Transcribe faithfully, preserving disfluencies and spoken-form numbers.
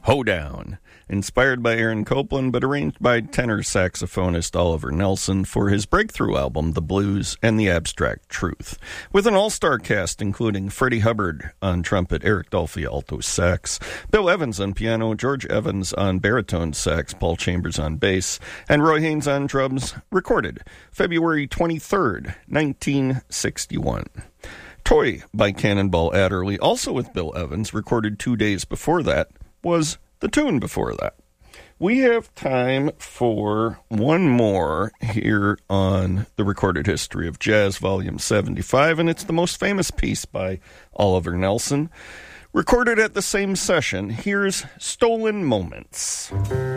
Hoedown, inspired by Aaron Copland but arranged by tenor saxophonist Oliver Nelson for his breakthrough album The Blues and the Abstract Truth, with an all-star cast including Freddie Hubbard on trumpet, Eric Dolphy alto sax, Bill Evans on piano, George Evans on baritone sax, Paul Chambers on bass, and Roy Haynes on drums, recorded February twenty-third, nineteen sixty-one. Toy by Cannonball Adderley, also with Bill Evans, recorded two days before that, was the tune before that. We have time for one more here on the Recorded History of Jazz, Volume seventy-five, and it's the most famous piece by Oliver Nelson, recorded at the same session. Here's Stolen Moments.